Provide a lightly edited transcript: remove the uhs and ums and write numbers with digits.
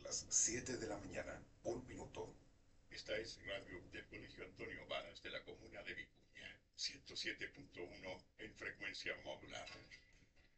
las 7 de la mañana, 1 minuto. Esta es radio del Colegio Antonio Varas de la comuna de Vicuña, 107.1 en frecuencia modular.